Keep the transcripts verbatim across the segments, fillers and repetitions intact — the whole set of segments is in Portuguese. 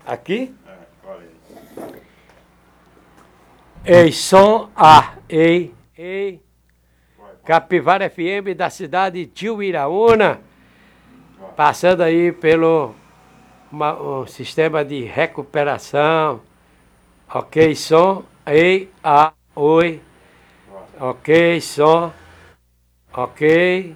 Aqui? É, olha aí. Ei, som, A, ei, ei. Capivara F M da cidade de Uiraúna. Passando aí pelo uma, um sistema de recuperação. Ok, som, ei, A, oi. Ok, som. Ok.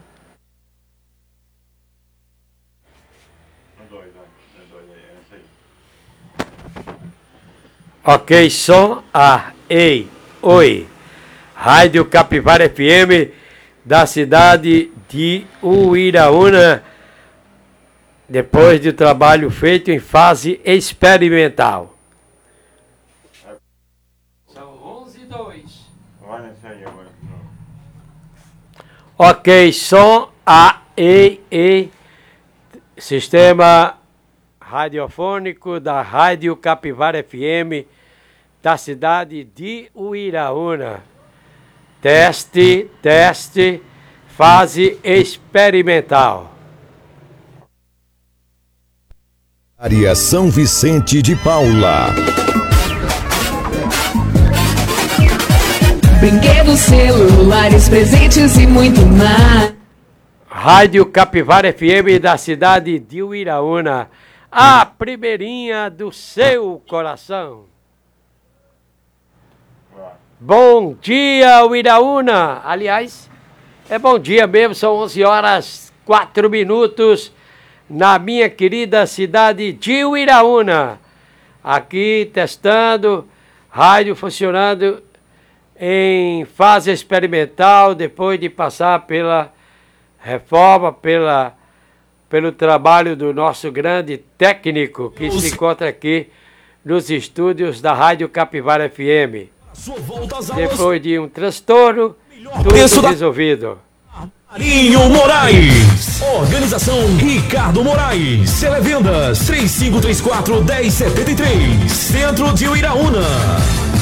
Ok, som, A, ei, oi. Rádio Capivara F M da cidade de Uiraúna, depois de trabalho feito em fase experimental. São onze e dois. Olha isso aí agora. Ok, som, A, E, E, sistema radiofônico da Rádio Capivara F M da cidade de Uiraúna. Teste, teste, fase experimental. Área São Vicente de Paula. Brinquedos, celulares, presentes e muito mais. Rádio Capivara F M da cidade de Uiraúna, a primeirinha do seu coração. Bom dia, Uiraúna. Aliás, é bom dia mesmo, são onze horas, quatro minutos, na minha querida cidade de Uiraúna. Aqui testando, rádio funcionando em fase experimental, depois de passar pela reforma, pela, pelo trabalho do nosso grande técnico que se encontra aqui nos estúdios da Rádio Capivara F M. Depois de um transtorno, tudo resolvido. Marinho Moraes. Organização Ricardo Moraes. Televendas três cinco três quatro, um zero sete três. Centro de Uiraúna.